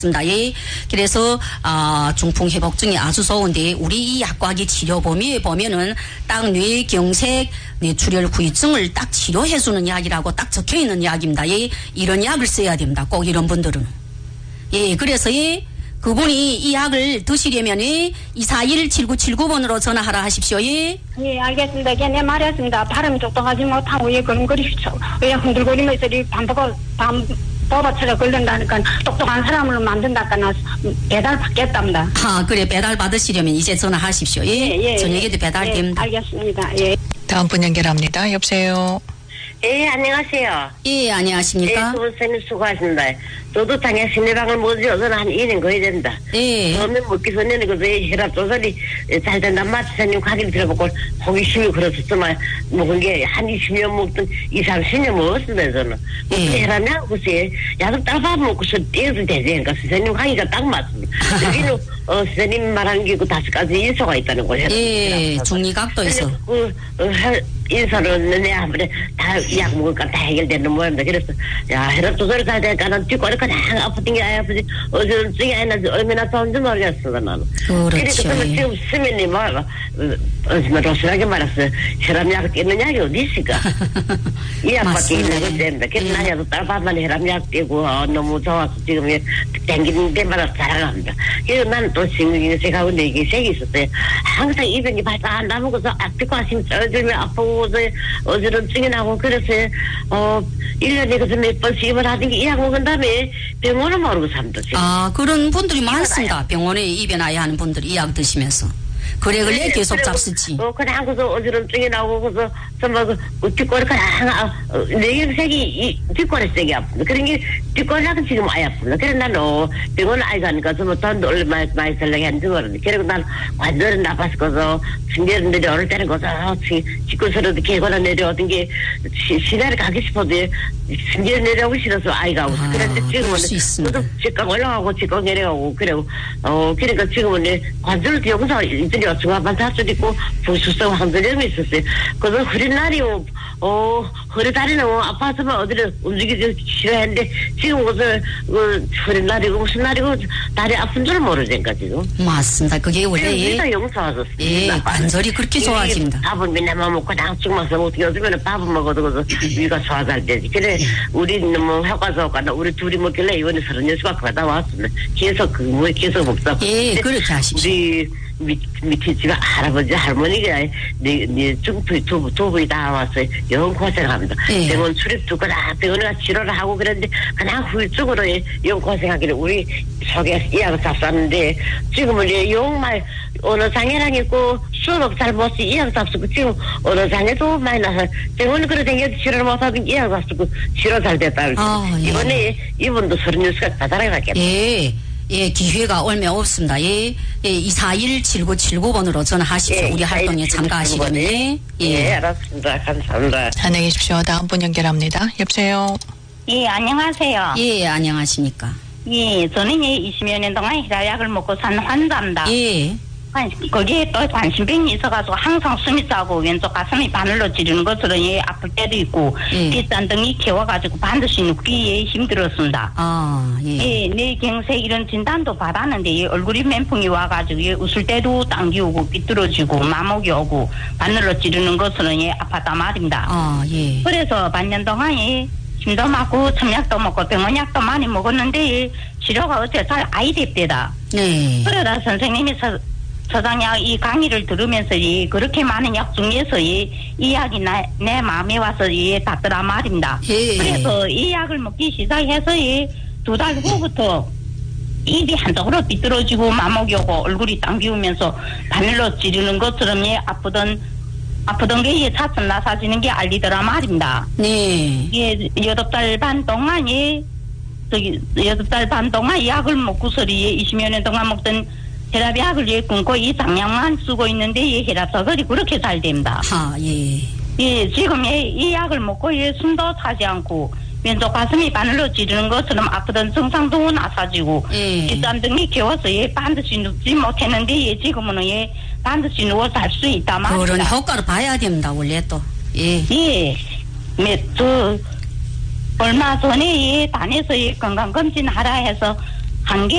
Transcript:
예. 그래서 중풍 회복증이 아주 좋은데 우리 이 약과기 치료 범위에 보면은 딱 뇌경색, 뇌출혈 후유증을 딱 치료해주는 약이라고 딱 적혀 있는 약입니다. 예. 이런 약을 써야 됩니다. 꼭 이런 분들은. 예. 그래서 예. 그분이 이 약을 드시려면 241-7979번으로 전화하라 하십시오. 예. 예, 알겠습니다. 걔네 말했습니다. 발음 똑똑하지 못하고 예 걸음거리십시오. 왜 흔들거리면서 이 법어처럼 걸린다니까 똑똑한 사람으로 만든다니까 배달 받겠답니다. 그래 배달 받으시려면 이제 전화하십시오. 예. 저녁에도 배달됩니다. 예, 알겠습니다. 예. 다음 분 연결합니다. 여보세요. 예, 안녕하세요. 예, 안녕하십니까? 예, 두 분 선생님 수고하십니다. 저도 당연히 심리방을 못 지어서는 한 2년 거의 된다. 예. 처음에 먹기 전에는 그 혈압 조절이 잘 된단 말씀 선생님 가기를 들어보고 호기심이 그렇었지만 먹은 게 한 20년 먹던 20, 30년 먹었습니다, 저는. 예. 혈압약 글쎄 약을 따밥 먹고서 떼어도 되지. 그러니까 선생님 강의가 딱 맞습니다. 여기는 선생님 말하는 게 그 5가지 인소가 있다는 거예요. 예, 중리각도 있어. 인사는 내 아무래 다 약 먹으니까 다 해결되는 모양입니다. 그래서 야 혈압 조절이 잘 되니까는 뒷골이 그냥 아프던 게 아프지 어지럼증이 아니나 얼마나 좋은지 모르겠어 나는. 그렇죠. 그러니까 지금 수면이 로스하게 말했어. 혈압약 끼는 약이 어디 있을까? 이 약밖에 있는 거 됩니다. 그래서 나도 딸밥만 혈압약 끼고 너무 좋아서 지금 댕기는 데마다 자랑합니다. 그래서 나는 또 신경색하고 뇌경색이 있었어요. 항상 입이 발사 안 나오고서 앞뒤고 하시면 쪄들면 아프고 어지럼증이 나고 그래서 1년에 그래서 몇 번씩 입을 하던 게 이 약 먹은 다음에 병원을 모르고 삽니다. 그런 분들이 많습니다. 병원에 입원해야 하는 분들이 이 약 드시면서. 그래 계속 잡수지. 그냥 그래서 어지럼증이 나고 그래서 정말 뒷골이 그냥 뇌경색이 뒷골에 세게 아픕니다. 그런 게 뒷골이 지금 아예 아픕니다. 그래서 나는 병원 아이 가니까 정말 돈도 얼마 많이 들려고 했는지 모르는데 그리고 난 관절은 나빴어서 중계를 내려올 때는 거서 직구서로도 개고나 내려오던 게 시내를 가기 싶어도 중계를 내려오고 싫어서 아이가 오고 그런데 지금은 저도 직각 올라가고 직각 내려가고 그래고 그러니까 지금은 관절도 영상 이들이 중화반 사줄 있고 부수성 황전염이 있었어요. 그래서 흐린 날이 허리 다리는 아파서만 어디를 움직이기 싫어했는데 지금 그래서 흐린 날이고 무슨 날이고 다리 아픈 줄 모르니까 지금. 맞습니다. 그게 원래 위가 영사하셨어요. 예, 관절이 그렇게 좋아집니다. 밥은 맨날 먹고 당죽만 먹고 요즘에는 밥은 먹어도 그래서 위가 소화 잘 되지. 그래 우리는 뭐 효과소가나 우리 둘이 먹길래 이번에 36시간 가다 왔습니다. 계속 계속 먹다. 예, 그렇게 하십시오. 우리 밑에 집 할아버지 할머니가 두 분이 다 왔어요. 영 고생합니다. 예. 병원 출입도 그냥 병원에 가서 치료를 하고 그랬는데 그냥 후유증으로 영 고생하기를 우리 속에 이약을 잡쌌는데 지금은 영말 어느 장애랑 있고 수업 잘 못쓰 이약 잡수고 지금 어느 장애도 많이 나서 병원에 그래 댕겨도 치료를 못하던 이약 잡수고 치료 잘 됐다. 예. 이번에 이분도 36시간 다 살아가겠다. 예, 기회가 얼마 없습니다. 예, 241-7979번으로 전화하십시오. 우리 활동에 참가하시려면. 예, 알았습니다. 감사합니다. 안녕히 계십시오. 다음 분 연결합니다. 여보세요. 예, 안녕하세요. 예, 안녕하십니까. 예, 저는 20여 년 동안 혈압약을 먹고 산 환자입니다. 예. 거기에 또 관심병이 있어가지고 항상 숨이 차고 왼쪽 가슴이 바늘로 찌르는 것처럼 아플 때도 있고 뒷잔등이 개워가지고 반드시 눕기에 힘들었습니다. 예, 뇌경색 이런 진단도 받았는데 얼굴이 멘붕이 와가지고 웃을 때도 당기우고 삐뚤어지고 마목이 오고 바늘로 찌르는 것처럼 아팠단 말입니다. 예. 그래서 반년 동안 침도 맞고 첨약도 먹고 병원약도 많이 먹었는데 치료가 어째 잘 아이 됐대다. 네. 그러다 선생님이 서장약 이 강의를 들으면서 그렇게 많은 약 중에서 이 약이 내 마음에 와서 닿더라 말입니다. 예. 그래서 이 약을 먹기 시작해서 2달 후부터 입이 한쪽으로 삐뚤어지고 마목이 오고 얼굴이 당기우면서 바늘로 찌르는 것처럼 아프던 게 차츰 나사지는 게 알리더라 말입니다. 네. 8달 반 동안 8달 반 동안 약을 먹고서 20여 년 동안 먹던 혈압약을 끊고 이 장약만 쓰고 있는데 혈압 조절이 그렇게 잘 됩니다. 예, 지금 이 약을 먹고 숨도 차지 않고 왼쪽 가슴이 바늘로 찌르는 것처럼 아프던 증상도 나사지고 뒷담등이 겨워서 반드시 눕지 못했는데 지금은 반드시 누워 잘 수 있다 말입니다. 그런 효과를 봐야 됩니다. 원래 또. 예. 얼마 전에 단에서 건강검진 하라 해서 한 개